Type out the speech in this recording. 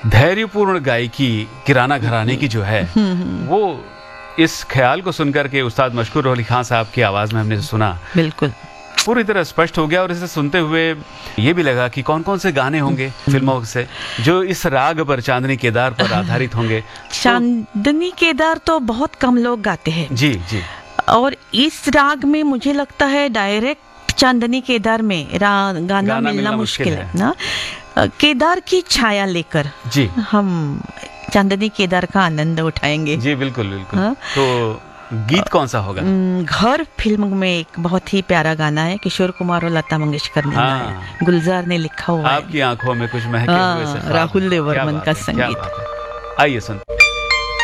धैर्यपूर्ण गायकी किराना घराने की जो है वो इस ख्याल को सुनकर के उस्ताद मशकूर अली खान साहब की आवाज़ में हमने सुना, बिल्कुल पूरी तरह स्पष्ट हो गया। और इसे सुनते हुए ये भी लगा कि कौन कौन से गाने होंगे फिल्मों से जो इस राग पर, चांदनी केदार पर आधारित होंगे। चांदनी केदार तो बहुत कम लोग गाते हैं जी जी। और इस राग में मुझे लगता है डायरेक्ट चांदनी केदार में गाना मिलना मुश्किल है ना। केदार की छाया लेकर जी हम चांदनी केदार का आनंद उठाएंगे। जी बिल्कुल बिल्कुल। तो गीत कौन सा होगा? घर फिल्म में एक बहुत ही प्यारा गाना है, किशोर कुमार और लता मंगेशकर ने गाया, गुलजार ने लिखा हुआ है। आपकी आंखों में कुछ महके हुए से ख्वाब। राहुल देवर्मन का संगीत। आइए सुन।